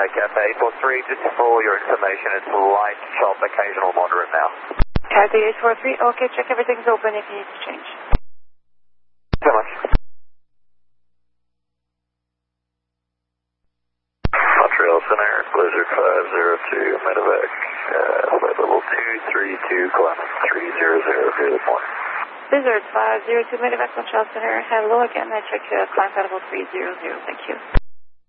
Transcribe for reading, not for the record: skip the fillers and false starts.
Cathay 843, just for your information, it's light, sharp, occasional, moderate now. Cathay 843, okay, check everything's open if you need to change. So much. Montreal Center, Blizzard 502, medevac, flight level 232, climb 300, good morning. Blizzard 502, medevac, Montreal Center, hello again, I check climb level 300, thank you.